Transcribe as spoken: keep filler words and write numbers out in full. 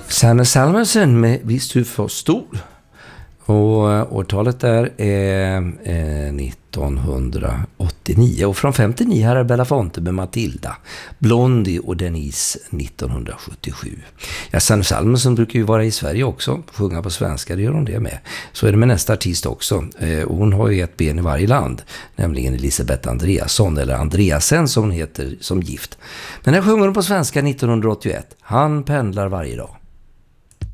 Sanne Salmensen med Visst du förstod. Och årtalet där är eh, nittonhundraåttionio. Och från femtionio här är Belafonte med Matilda, Blondie och Denise nittonhundrasjuttiosju. Ja, Sanne Salmensen brukar ju vara i Sverige också, sjunga på svenska, det gör hon det med. Så är det med nästa artist också. Eh, och hon har ju ett ben i varje land, nämligen Elisabeth Andreasson, eller Andreasen som hon heter som gift. Men här sjunger hon på svenska nittonhundraåttioett. Han pendlar varje dag.